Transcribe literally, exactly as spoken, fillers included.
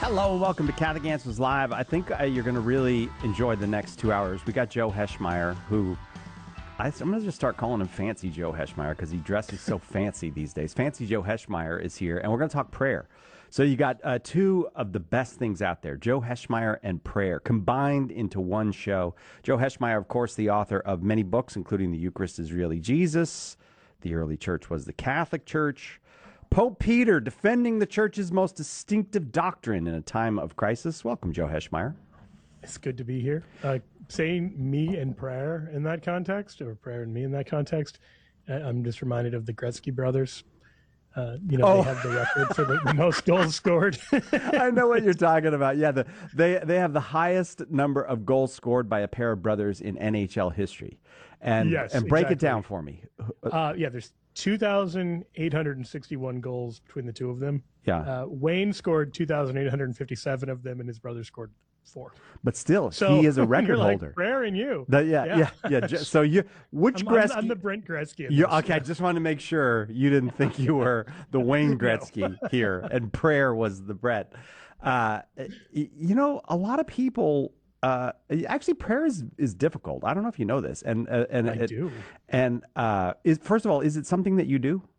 Hello and welcome to Catholic Answers Live. I think uh, you're going to really enjoy the next two hours. We got Joe Heschmeyer, who I, I'm going to just start calling him Fancy Joe Heschmeyer because he dresses so fancy these days. Fancy Joe Heschmeyer is here, and we're going to talk prayer. So you got uh, two of the best things out there, Joe Heschmeyer and prayer, combined into one show. Joe Heschmeyer, of course, the author of many books, including The Eucharist is Really Jesus, The Early Church Was the Catholic Church, Pope Peter defending the church's most distinctive doctrine in a time of crisis. Welcome, Joe Heschmeyer. It's good to be here. Uh, saying me and prayer in that context, or prayer and me in that context, uh, I'm just reminded of the Gretzky brothers. Uh, you know, Oh. they have the record for the, the most goals scored. I know what you're talking about. Yeah, the, they they have the highest number of goals scored by a pair of brothers in N H L history. And Yes, and break it exactly. down for me. Uh, yeah, there's two thousand eight hundred sixty-one goals between the two of them. Yeah. Uh, Wayne scored two thousand eight hundred fifty-seven of them, and his brother scored four. But still, So he is a you're record like, holder. prayer and you. The- yeah, yeah, yeah, yeah. Ju- So you, which I'm, Gretzky? I'm, I'm the Brent Gretzky. in You, this. okay, I just wanted to make sure you didn't think you were the Wayne Gretzky here, and prayer was the Brett. Uh, y- you know, a lot of people. Uh, actually, prayer is, is difficult. I don't know if you know this, and uh, and I it, do. And uh, is first of all, is it something that you do?